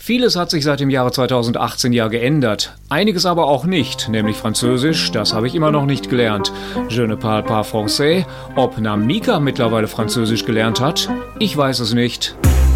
Vieles hat sich seit dem Jahre 2018 ja geändert. Einiges aber auch nicht, nämlich Französisch, das habe ich immer noch nicht gelernt. Je ne parle pas français. Ob Namika mittlerweile Französisch gelernt hat? Ich weiß es nicht.